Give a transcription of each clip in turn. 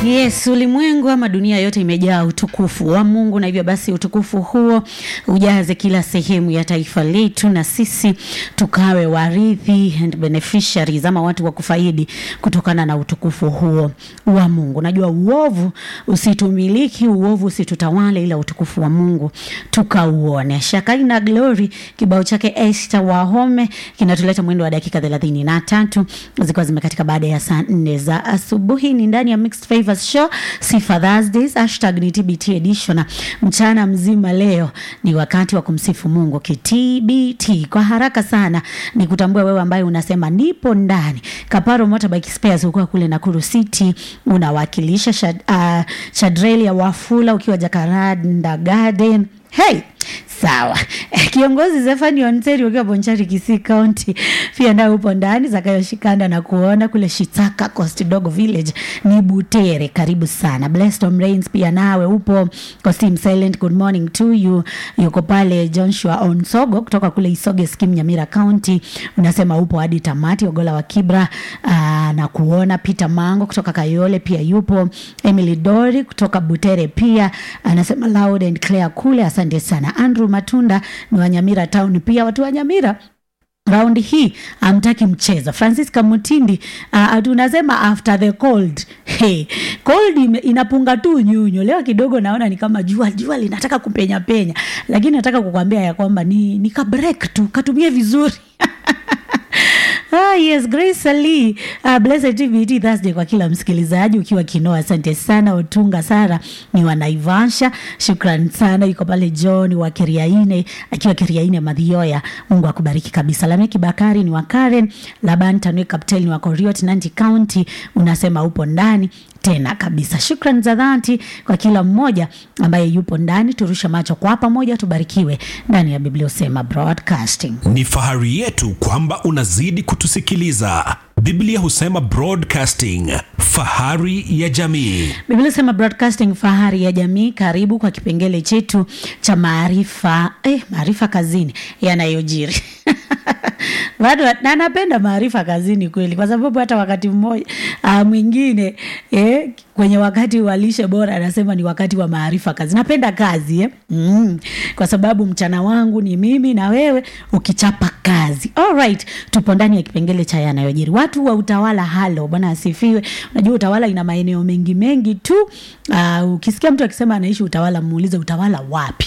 Yes, ulimwengu ama dunia yote imejaa utukufu wa Mungu, na hivyo basi utukufu huo ujaze kila sehemu ya taifa letu, na sisi tukawe warithi and beneficiaries ama watu wa kufaidi kutokana na utukufu huo wa Mungu. Najua uovu usitumiliki, uovu usitutawale, ila utukufu wa Mungu tukauone. Shakaina Glory, kibao chake Esther Wahome kinatuleta mwendo wa dakika 33 ziko zimekatika baada ya saa 4 za asubuhi. Ni ndani ya Mixed Favors Show, Sifa Thursdays, #TBT edition. Mchana mzima leo ni wakati wa kumsifu Mungu KTBT. Kwa haraka sana ni kutambua wewe ambaye unasema nipo ndani. Kaparo Motorbike Spares ukiwa kule Nakuru City, unawakilisha Shadrelia Wafula ukiwa Jacaranda Garden. Hey, sawa. Kiongozi Zefani Onseri ukiwa Bonchari Kisii County pia ndio upo ndani. Zakayo Shikanda na kuona kule Shitaka Coast Dog Village ni Butere, karibu sana. Blessed Om Rains pia nawe upo. Costume Silent, good morning to you. Yuko pale Joshua Onsogo kutoka kule Isoge Skim Nyamira County, unasema upo hadi tamati. Ogola wa Kibra na kuona. Peter Mango kutoka Kayole pia yupo. Emily Dori kutoka Butere pia anasema loud and clear kule, asante sana. Andrew Matunda ni wa Nyamira Town pia. Watu wa Nyamira round hii amtaki mchezo. Francisca Mutindi tunasema after the cold. Hey, cold inapunga tu nyunyo. Leo kidogo naona ni kama jua linataka kupenya penya, lakini nataka kukwambia ya kwamba ni ka break tu, katumie vizuri. Yes, Grace Ali, Blessed TBT Thursday kwa kila msikilizaji ukiwa Kinoa, asante sana. Otunga Sara ni wa Naivasha, shukran sana. Yuko pale John wa Kiriaine akiwa Kiriaine Madhioya, Mungu akubariki kabisa. Lameki Bakari ni wa Karen, Laban Tanwe Kapteli ni wa Koriot Nanti County, unasema upo ndani tena kabisa. Shukran za dhati kwa kila mmoja ambaye yupo ndani. Turusha macho kwa pamoja, tubarikiwe ndani ya Biblia Usema Broadcasting. Ni fahari yetu kwamba unazidi kutusikiliza. Biblia Husema Broadcasting, fahari ya jamii. Biblia Husema Broadcasting, fahari ya jamii. Karibu kwa kipengele chetu cha maarifa kazini yanayojiri. Bado na napenda maarifa kazini kweli, kwa sababu hata wakati mmoja mwingine kwenye wakati wa lishe bora anasema ni wakati wa maarifa kazi. Napenda kazi kwa sababu mchana wangu ni mimi na wewe ukichapa kazi. All right, tupo ndani ya kipengele cha yanayojiri. Watu wa utawala, halo, Bwana asifiwe. Unajua utawala ina maeneo mengi tu. Ukisikia mtu akisema anaishi utawala, muulize utawala wapi?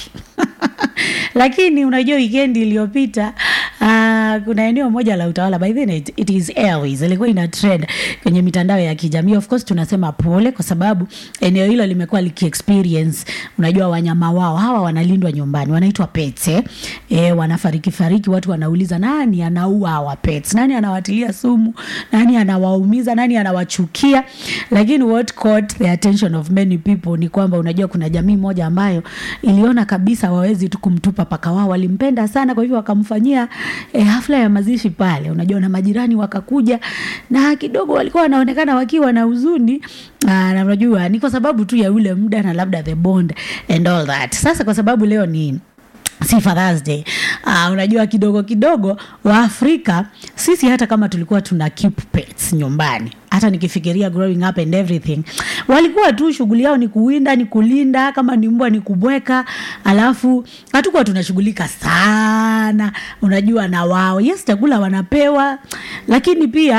Lakini unajua weekend iliyopita kuna eneo moja la utawala, by the way it is Airways, ilikuwa ina trend kwenye mitandao ya kijamii. Of course tunasema pole, kwa sababu eneo hilo limekuwa liki-experience, unajua wanyama wao hawa wanalindwa nyumbani, wanaitwa pets. Wanafariki, watu wanauliza nani anaua hawa pets, nani anawatilia sumu, nani anawaumiza, nani anawachukia. Lakini what caught the attention of many people ni kwamba unajua kuna jamii moja ambayo iliona kabisa wawezi tu kumtupa paka wao, walimpenda sana, kwa hivyo wakamfanyia hafla ya mazishi pale. Unajua na majirani wakakuja, na kidogo walikuwa wanaonekana wakiwa na huzuni, na unajua ni kwa sababu tu ya ule muda na labda the bond and all that. Sasa kwa sababu leo ni Sifa Thursday, unajua kidogo wa Afrika sisi, hata kama tulikuwa tuna keep pets nyumbani, hata nikifikiria growing up and everything, walikuwa tu shughuli yao ni kuwinda, ni kulinda, kama ni mbwa ni kubweka, alafu hatukuwa tunashughulika sana unajua na wao. Yes, chakula wanapewa, lakini pia